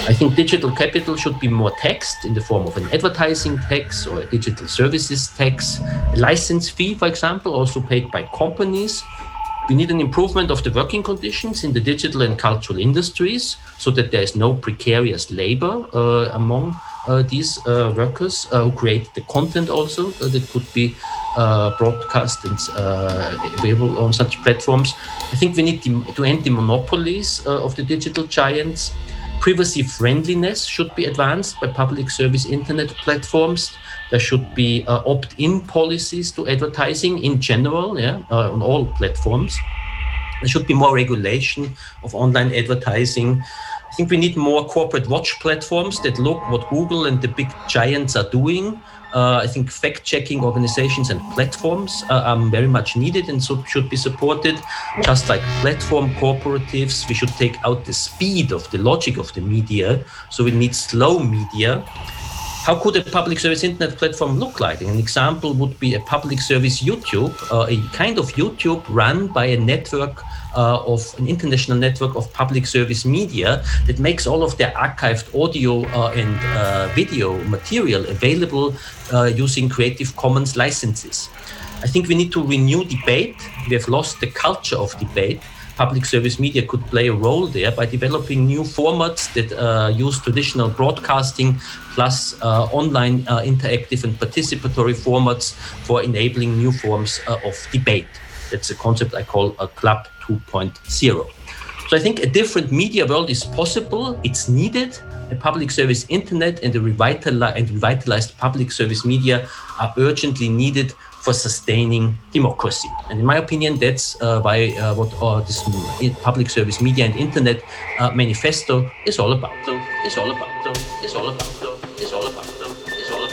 I think digital capital should be more taxed in the form of an advertising tax or a digital services tax, a license fee, for example, also paid by companies. We need an improvement of the working conditions in the digital and cultural industries so that there is no precarious labor among these workers who create the content also that could be broadcast and available on such platforms. I think we need to end the monopolies of the digital giants. Privacy friendliness should be advanced by public service internet platforms. There should be opt-in policies to advertising in general, on all platforms. There should be more regulation of online advertising. I think we need more corporate watch platforms that look what Google and the big giants are doing. I think fact-checking organizations and platforms are very much needed and so should be supported. Just like platform cooperatives, we should take out the speed of the logic of the media. So we need slow media. How could a public service internet platform look like? An example would be a public service YouTube, a kind of YouTube run by a network of an international network of public service media that makes all of their archived audio and video material available using Creative Commons licenses. I think we need to renew debate. We have lost the culture of debate. Public service media could play a role there by developing new formats that use traditional broadcasting plus online interactive and participatory formats for enabling new forms of debate. That's a concept I call a Club 2.0. So I think a different media world is possible. It's needed. A public service internet and a revitalized public service media are urgently needed for sustaining democracy. And in my opinion, that's why what this public service media and internet manifesto is all about.